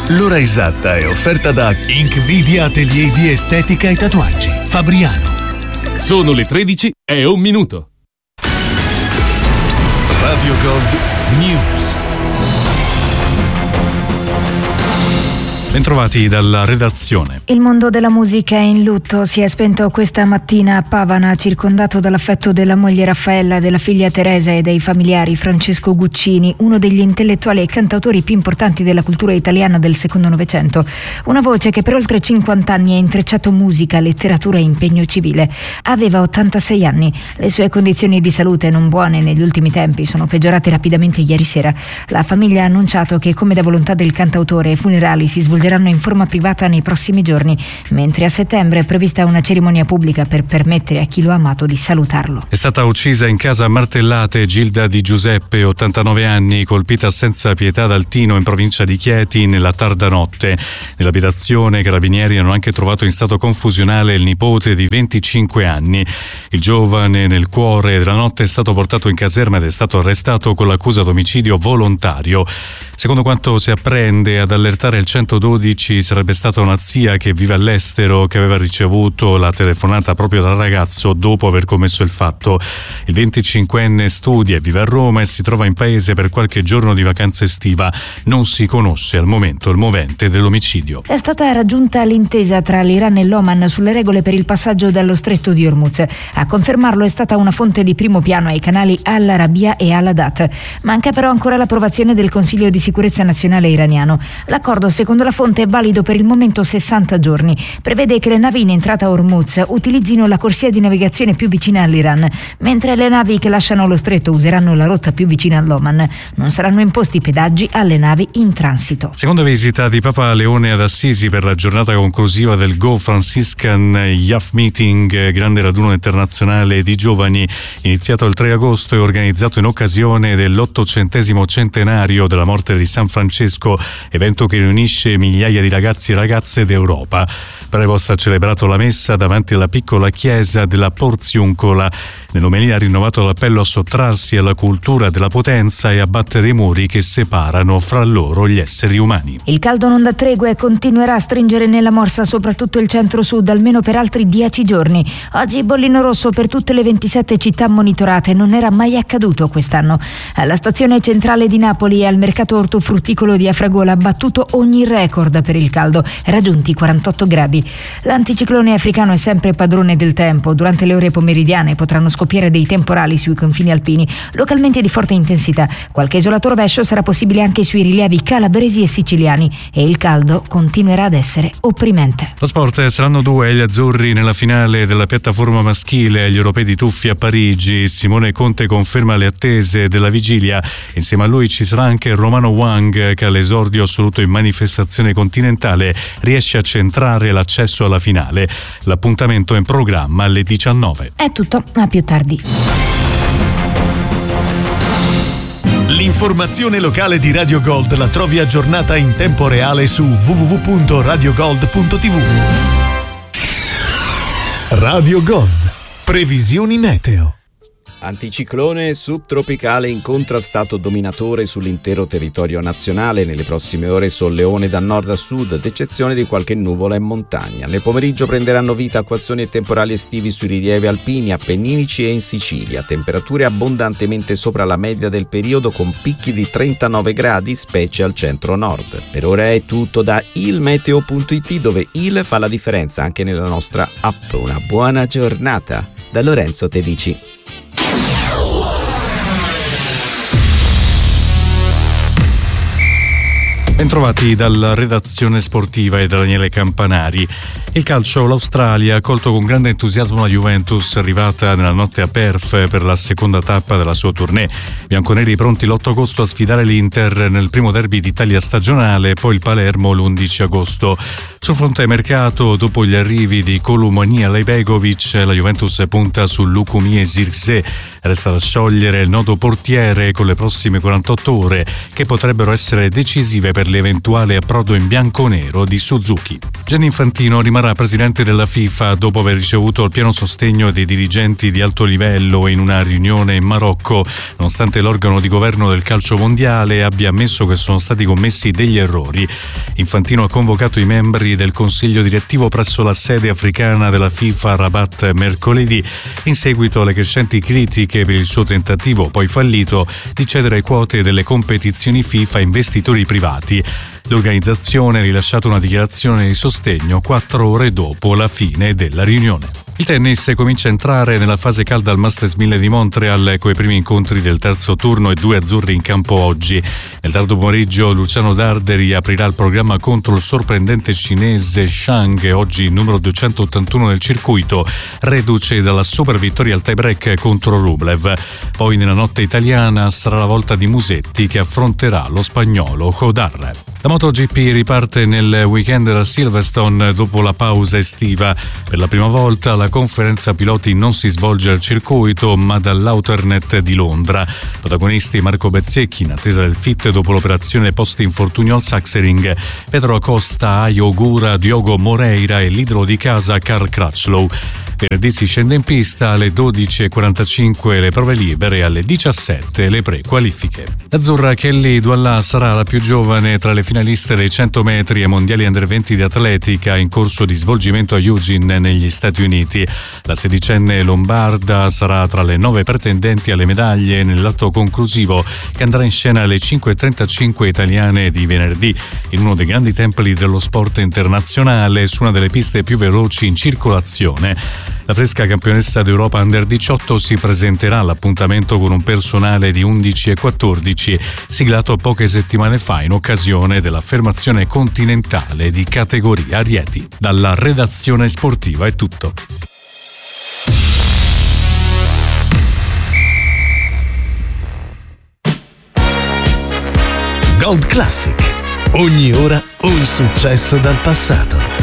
L'ora esatta è offerta da Inkvidia Atelier di Estetica e Tatuaggi, Fabriano. Sono le 13:01. Radio Gold News. Bentrovati dalla redazione. Il mondo della musica è in lutto. Si è spento questa mattina a Pavana, circondato dall'affetto della moglie Raffaella, della figlia Teresa e dei familiari Francesco Guccini, uno degli intellettuali e cantautori più importanti della cultura italiana del secondo Novecento. Una voce che per oltre 50 anni ha intrecciato musica, letteratura e impegno civile. Aveva 86 anni. Le sue condizioni di salute, non buone negli ultimi tempi, sono peggiorate rapidamente ieri sera. La famiglia ha annunciato che, come da volontà del cantautore, i funerali si svolgeranno in forma privata nei prossimi giorni, mentre a settembre è prevista una cerimonia pubblica per permettere a chi lo ha amato di salutarlo. È stata uccisa in casa a martellate Gilda Di Giuseppe, 89 anni, colpita senza pietà dal Tino in provincia di Chieti nella tarda notte. Nell'abitazione i carabinieri hanno anche trovato in stato confusionale il nipote di 25 anni. Il giovane nel cuore della notte è stato portato in caserma ed è stato arrestato con l'accusa d'omicidio volontario. Secondo quanto si apprende, ad allertare il 112 sarebbe stata una zia che vive all'estero, che aveva ricevuto la telefonata proprio dal ragazzo dopo aver commesso il fatto. Il 25enne studia e vive a Roma e si trova in paese per qualche giorno di vacanza estiva. Non si conosce al momento il movente dell'omicidio. È stata raggiunta l'intesa tra l'Iran e l'Oman sulle regole per il passaggio dallo stretto di Hormuz. A confermarlo è stata una fonte di primo piano ai canali Al Arabiya e Al Adat. Manca però ancora l'approvazione del Consiglio di Sicurezza Nazionale iraniano. L'accordo, secondo la fonte, è valido per il momento 60 giorni. Prevede che le navi in entrata a Hormuz utilizzino la corsia di navigazione più vicina all'Iran, mentre le navi che lasciano lo stretto useranno la rotta più vicina all'Oman. Non saranno imposti pedaggi alle navi in transito. Seconda visita di Papa Leone ad Assisi per la giornata conclusiva del Go Franciscan Youth Meeting, grande raduno internazionale di giovani, iniziato il 3 agosto e organizzato in occasione dell'800° centenario della morte di San Francesco, evento che riunisce migliaia di ragazzi e ragazze d'Europa. Prevost ha celebrato la messa davanti alla piccola chiesa della Porziuncola. Nell'omelia ha rinnovato l'appello a sottrarsi alla cultura della potenza e a battere i muri che separano fra loro gli esseri umani. Il caldo non dà tregua e continuerà a stringere nella morsa soprattutto il centro-sud almeno per altri 10 giorni. Oggi bollino rosso per tutte le 27 città monitorate, non era mai accaduto quest'anno. Alla stazione centrale di Napoli e al mercato ortofrutticolo di Afragola ha battuto ogni record per il caldo, raggiunti 48 gradi. L'anticiclone africano è sempre padrone del tempo. Durante le ore pomeridiane potranno scoppiare dei temporali sui confini alpini, localmente di forte intensità. Qualche isolato rovescio sarà possibile anche sui rilievi calabresi e siciliani e il caldo continuerà ad essere opprimente. Lo sport: saranno 2 gli azzurri nella finale della piattaforma maschile agli europei di tuffi a Parigi. Simone Conte conferma le attese della vigilia. Insieme a lui ci sarà anche Romano Wang, che all'esordio assoluto in manifestazione continentale riesce a centrare l'accesso alla finale. L'appuntamento è in programma alle 19. È tutto, a più tardi. L'informazione locale di Radio Gold la trovi aggiornata in tempo reale su www.radiogold.tv. Radio Gold. Previsioni meteo. Anticiclone subtropicale incontrastato dominatore sull'intero territorio nazionale. Nelle prossime ore solleone da nord a sud, ad eccezione di qualche nuvola in montagna. Nel pomeriggio prenderanno vita acquazzoni e temporali estivi sui rilievi alpini, appenninici e in Sicilia. Temperature abbondantemente sopra la media del periodo, con picchi di 39 gradi, specie al centro-nord. Per ora è tutto da ilmeteo.it, dove il fa la differenza anche nella nostra app. Una buona giornata da Lorenzo Tedici. Bentrovati dalla redazione sportiva e da Daniele Campanari. Il calcio: l'Australia ha accolto con grande entusiasmo la Juventus, arrivata nella notte a Perth per la seconda tappa della sua tournée. Bianconeri pronti l'8 agosto a sfidare l'Inter nel primo derby d'Italia stagionale, poi il Palermo l'11 agosto. Sul fronte mercato, dopo gli arrivi di Kolumani e Leibegovic, la Juventus punta su Lukumi e Zirkzee. Resta da sciogliere il nodo portiere con le prossime 48 ore, che potrebbero essere decisive per l'eventuale approdo in bianco-nero di Suzuki. Gianni Infantino rimarrà presidente della FIFA dopo aver ricevuto il pieno sostegno dei dirigenti di alto livello in una riunione in Marocco, nonostante l'organo di governo del calcio mondiale abbia ammesso che sono stati commessi degli errori. Infantino ha convocato i membri del consiglio direttivo presso la sede africana della FIFA a Rabat mercoledì, in seguito alle crescenti critiche per il suo tentativo, poi fallito, di cedere quote delle competizioni FIFA a investitori privati. L'organizzazione ha rilasciato una dichiarazione di sostegno 4 ore dopo la fine della riunione. Il tennis comincia a entrare nella fase calda al Masters 1000 di Montreal con i primi incontri del terzo turno e 2 azzurri in campo oggi. Nel tardo pomeriggio Luciano Darderi aprirà il programma contro il sorprendente cinese Shang, oggi numero 281 del circuito, reduce dalla super vittoria al tie-break contro Rublev. Poi nella notte italiana sarà la volta di Musetti che affronterà lo spagnolo Hodar. La MotoGP riparte nel weekend da Silverstone dopo la pausa estiva. Per la prima volta la conferenza piloti non si svolge al circuito ma dall'Outernet di Londra. Protagonisti Marco Bezzecchi in attesa del fit dopo l'operazione post-infortunio al Sachsenring, Pedro Acosta, Ayo Ogura, Diogo Moreira e l'idolo di casa Karl Crutchlow. Venerdì si scende in pista alle 12.45 le prove libere e alle 17 le pre-qualifiche. L'azzurra Kelly Douala sarà la più giovane tra le finaliste dei 100 metri ai mondiali under 20 di atletica in corso di svolgimento a Eugene negli Stati Uniti. La sedicenne lombarda sarà tra le 9 pretendenti alle medaglie nell'atto conclusivo che andrà in scena alle 5.35 italiane di venerdì in uno dei grandi templi dello sport internazionale su una delle piste più veloci in circolazione. La fresca campionessa d'Europa Under 18 si presenterà all'appuntamento con un personale di 11 e 14, siglato poche settimane fa in occasione dell'affermazione continentale di categoria Rieti. Dalla redazione sportiva è tutto. Gold Classic. Ogni ora un successo dal passato.